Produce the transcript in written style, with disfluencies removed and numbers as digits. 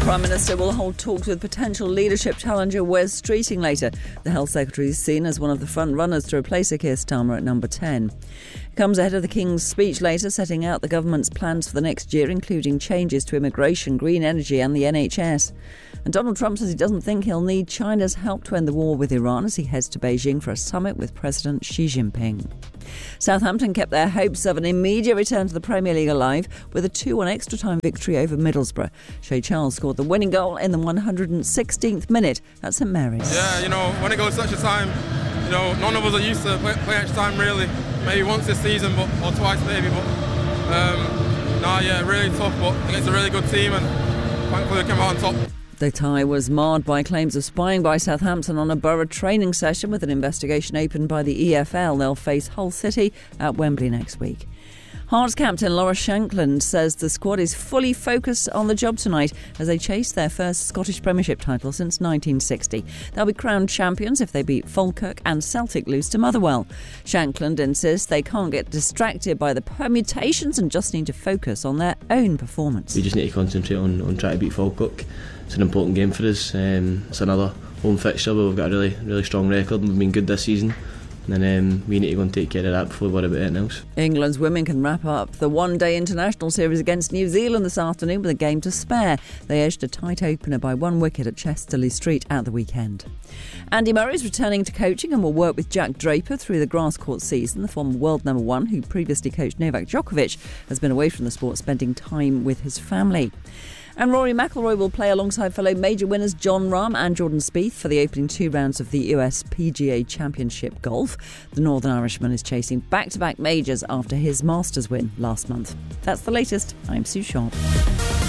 Prime Minister will hold talks with potential leadership challenger Wes Streeting later. The Health Secretary is seen as one of the front runners to replace Keir Starmer at number 10. It comes ahead of the King's speech later, setting out the government's plans for the next year, including changes to immigration, green energy and the NHS. And Donald Trump says he doesn't think he'll need China's help to end the war with Iran as he heads to Beijing for a summit with President Xi Jinping. Southampton kept their hopes of an immediate return to the Premier League alive with a 2-1 extra-time victory over Middlesbrough. Shay Charles scored the winning goal in the 116th minute at St Mary's. Yeah, when it goes to extra time, none of us are used to play extra time really. Maybe once this season, or twice maybe. Really tough, but against a really good team, and thankfully they came out on top. The tie was marred by claims of spying by Southampton on a Borough training session, with an investigation opened by the EFL. They'll face Hull City at Wembley next week. Hearts captain Laura Shankland says the squad is fully focused on the job tonight as they chase their first Scottish Premiership title since 1960. They'll be crowned champions if they beat Falkirk and Celtic lose to Motherwell. Shankland insists they can't get distracted by the permutations and just need to focus on their own performance. We just need to concentrate on trying to beat Falkirk. It's an important game for us. It's another home fixture where we've got a really strong record and we've been good this season. And then we need to go and take care of that before we worry about anything else. England's women can wrap up the one-day international series against New Zealand this afternoon with a game to spare. They edged a tight opener by 1 wicket at Chesterley Street at the weekend. Andy Murray is returning to coaching and will work with Jack Draper through the grass court season. The former world number one, who previously coached Novak Djokovic, has been away from the sport, spending time with his family. And Rory McIlroy will play alongside fellow major winners Jon Rahm and Jordan Spieth for the opening 2 rounds of the US PGA Championship Golf. The Northern Irishman is chasing back-to-back majors after his Masters win last month. That's the latest. I'm Sue Sharp.